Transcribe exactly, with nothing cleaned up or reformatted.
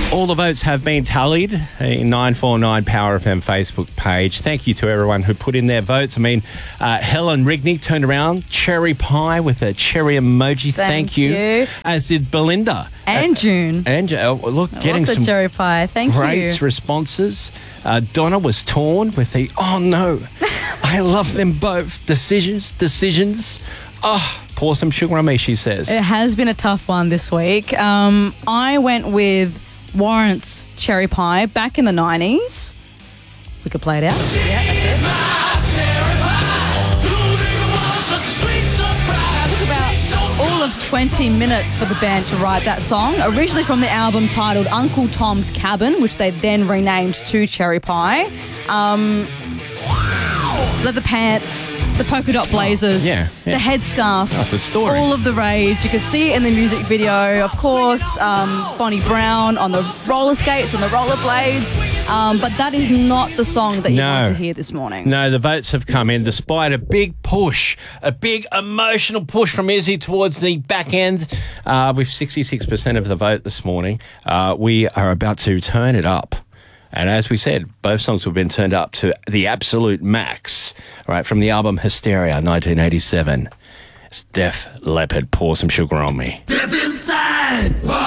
All the votes have been tallied in nine four nine Power F M Facebook page. Thank you to everyone who put in their votes. I mean, uh, Helen Rigney turned around, cherry pie with a cherry emoji. Thank, Thank you. you. As did Belinda. And uh, June. And uh, look, getting Lots of some cherry pie. Thank great you. responses. Uh, Donna was torn with the, oh no, I love them both. Decisions, decisions. Oh, pour some sugar on me, she says. It has been a tough one this week. Um, I went with Warrant's cherry pie back in the nineties. If we could play it out. Yeah, that's it. Took about all of twenty minutes for the band to write that song. Originally from the album titled Uncle Tom's Cabin, which they then renamed to Cherry Pie. Um, leather pants, the polka dot blazers, Oh, yeah, yeah. the headscarf. That's a story. All of the rage. You can see it in the music video. Of course, um, Bonnie Brown on the roller skates, on the rollerblades. Um, but that is not the song that you No. want to hear this morning. No, the votes have come in despite a big push, a big emotional push from Izzy towards the back end. Uh, with sixty-six percent of the vote this morning, uh, we are about to turn it up. And as we said, both songs have been turned up to the absolute max, right, from the album Hysteria, nineteen eighty-seven. It's Def Leppard, Pour Some Sugar on Me. Deep inside.